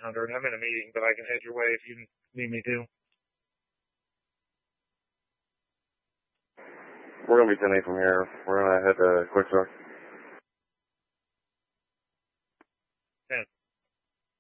Hunter, and I'm in a meeting, but I can head your way if you need me to. We're going to be 10-8 from here. We're going to head to Quick Start. 10.